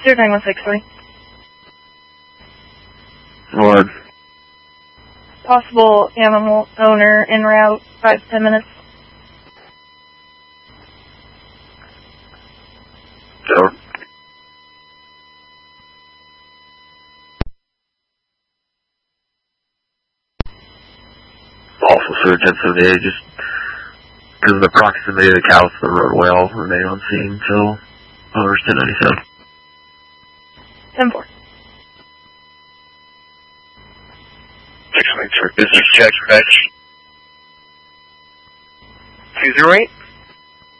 09163. What? Possible animal owner en route, 5 to 10 minutes. Sure. Officer 1078, just because of the proximity of the cows to the road well, remain on scene until owners 1097. 10-4. 6 for business check, fetch. 208.